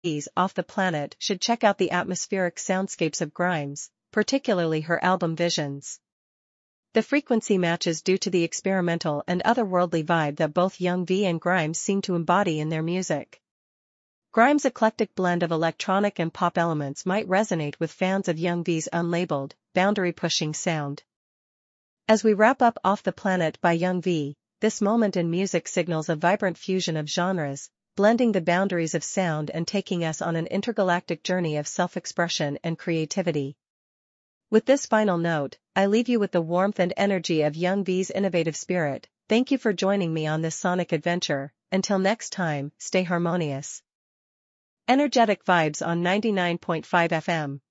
V's Off the Planet should check out the atmospheric soundscapes of Grimes, particularly her album Visions. The frequency matches due to the experimental and otherworldly vibe that both Young V and Grimes seem to embody in their music. Grimes' eclectic blend of electronic and pop elements might resonate with fans of Young V's unlabeled, boundary-pushing sound. As we wrap up Off the Planet by Young V, this moment in music signals a vibrant fusion of genres, blending the boundaries of sound and taking us on an intergalactic journey of self-expression and creativity. With this final note, I leave you with the warmth and energy of Young V's innovative spirit. Thank you for joining me on this sonic adventure. Until next time, stay harmonious. Energetic vibes on 99.5 FM.